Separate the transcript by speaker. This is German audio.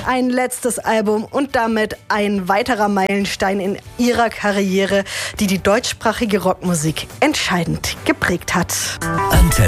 Speaker 1: ein letztes Album und damit ein weiterer Meilenstein in ihrer Karriere, die die deutschsprachige Rockmusik entscheidend geprägt hat.
Speaker 2: Antenne.